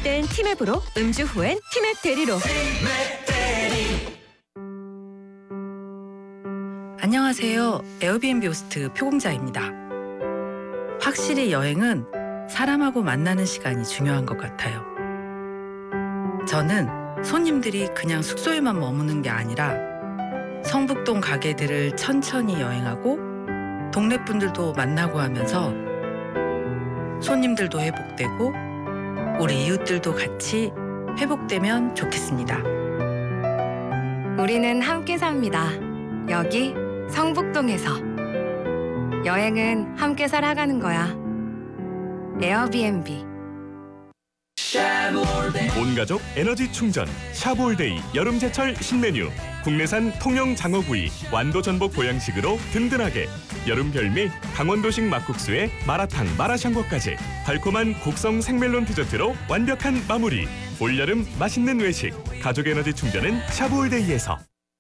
땐 티맵으로, 음주 후엔 티맵 대리로. 안녕하세요. 에어비앤비 호스트 표공자입니다. 확실히 여행은 사람하고 만나는 시간이 중요한 것 같아요. 저는 손님들이 그냥 숙소에만 머무는 게 아니라 성북동 가게들을 천천히 여행하고 동네 분들도 만나고 하면서 손님들도 회복되고 우리 이웃들도 같이 회복되면 좋겠습니다. 우리는 함께 삽니다. 여기 성북동에서. 여행은 함께 살아가는 거야. 에어비앤비. 온가족 에너지 충전 샤브올데이 여름제철 신메뉴. 국내산 통영 장어구이 완도 전복 보양식으로 든든하게. 여름 별미 강원도식 막국수에 마라탕 마라샹궈까지 달콤한 곡성 생멜론 디저트로 완벽한 마무리. 올여름 맛있는 외식 가족 에너지 충전은 샤브올데이에서.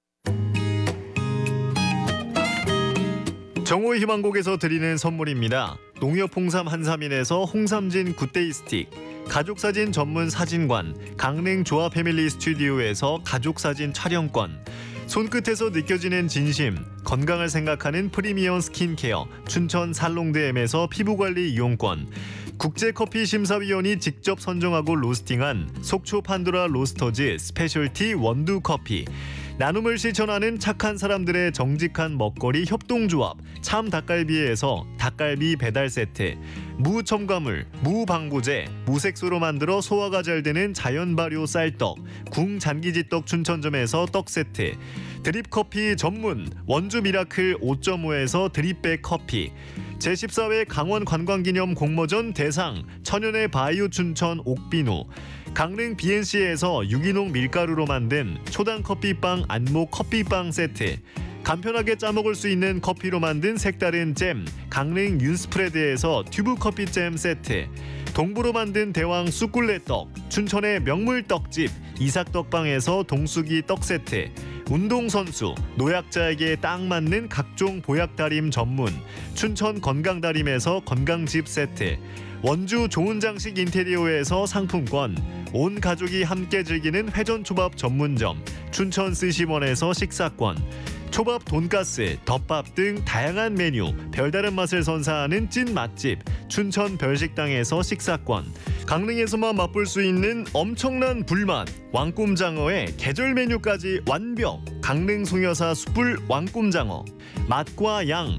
정호 희망곡에서 드리는 선물입니다. 농협 홍삼 한삼인에서 홍삼진 굿데이 스틱, 가족사진 전문 사진관 강릉 조아 패밀리 스튜디오에서 가족사진 촬영권, 손끝에서 느껴지는 진심, 건강을 생각하는 프리미엄 스킨케어 춘천 살롱드엠에서 피부관리 이용권, 국제커피심사위원이 직접 선정하고 로스팅한 속초 판도라 로스터즈 스페셜티 원두커피, 나눔을 실천하는 착한 사람들의 정직한 먹거리 협동조합 참 닭갈비에서 닭갈비 배달 세트, 무첨가물, 무방부제, 무색소로 만들어 소화가 잘 되는 자연 발효 쌀떡 궁잔기지떡 춘천점에서 떡 세트, 드립커피 전문 원주 미라클 5.5에서 드립백 커피, 제14회 강원 관광기념 공모전 대상 천연의 바이오 춘천 옥비누, 강릉 BNC에서 유기농 밀가루로 만든 초당 커피빵 안목 커피빵 세트, 간편하게 짜먹을 수 있는 커피로 만든 색다른 잼 강릉 윤스프레드에서 튜브 커피잼 세트, 동부로 만든 대왕 쑥굴레떡 춘천의 명물 떡집 이삭떡방에서 동수기 떡 세트, 운동선수, 노약자에게 딱 맞는 각종 보약다림 전문 춘천 건강다림에서 건강집 세트, 원주 좋은 장식 인테리어에서 상품권, 온 가족이 함께 즐기는 회전초밥 전문점 춘천 스시원에서 식사권, 초밥, 돈가스, 덮밥 등 다양한 메뉴 별다른 맛을 선사하는 찐 맛집 춘천 별식당에서 식사권, 강릉에서만 맛볼 수 있는 엄청난 불맛 왕꿈장어의 계절 메뉴까지 완벽 강릉 송여사 숯불 왕꿈장어, 맛과 양